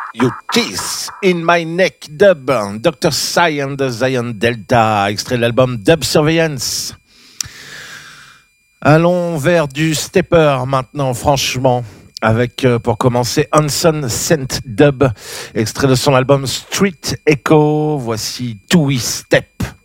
You Kiss in My Neck Dub, Dr. Psy and the Zion Delta, extrait de l'album Dub Surveillance. Allons vers du stepper maintenant, franchement, avec pour commencer Hanson Scent Dub, extrait de son album Street Echo. Voici Two Step.